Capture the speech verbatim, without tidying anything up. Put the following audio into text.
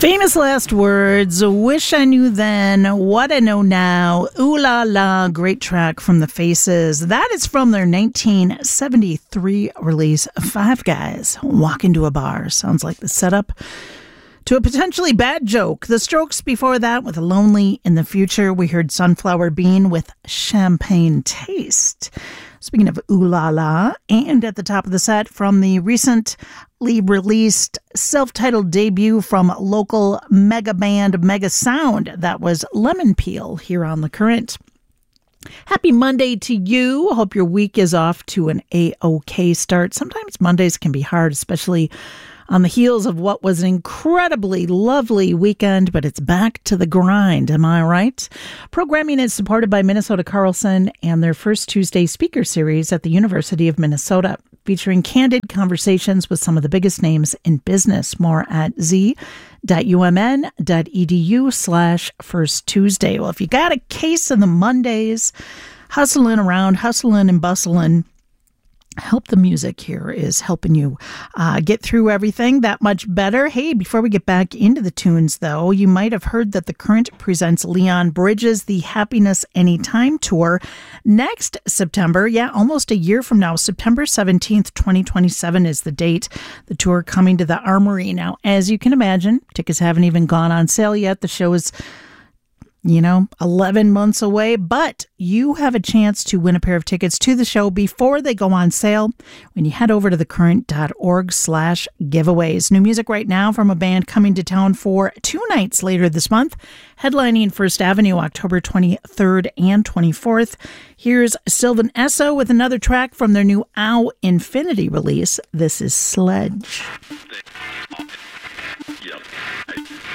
Famous last words. Wish I knew then what I know now. Ooh la la, great track from the Faces. That is from their nineteen seventy-three release, Five Guys Walk Into a Bar. Sounds like the setup to a potentially bad joke. The Strokes before that with Lonely in the Future. We heard Sunflower Bean with Champagne Taste. Speaking of ooh la la, and at the top of the set from the recently released self-titled debut from local mega band Mega Sound, that was Lemon Peel here on The Current. Happy Monday to you. Hope your week is off to an A-OK start. Sometimes Mondays can be hard, especially on the heels of what was an incredibly lovely weekend, but it's back to the grind, am I right? Programming is supported by Minnesota Carlson and their First Tuesday speaker series at the University of Minnesota, featuring candid conversations with some of the biggest names in business. More at z.umn.edu slash First Tuesday. Well, if you got a case of the Mondays, hustling around, hustling and bustling, Help the Music here is helping you uh, get through everything that much better. Hey, before we get back into the tunes, though, you might have heard that The Current presents Leon Bridges' The Happiness Anytime Tour next September. Yeah, almost a year from now. September seventeenth, twenty twenty-seven is the date. The tour coming to the Armory. Now, as you can imagine, tickets haven't even gone on sale yet. The show is, you know, eleven months away, but you have a chance to win a pair of tickets to the show before they go on sale when you head over to thecurrent.org slash giveaways. New music right now from a band coming to town for two nights later this month, headlining First Avenue October twenty-third and twenty-fourth. Here's Sylvan Esso with another track from their new Ow Infinity release. This is Sledge. Yep.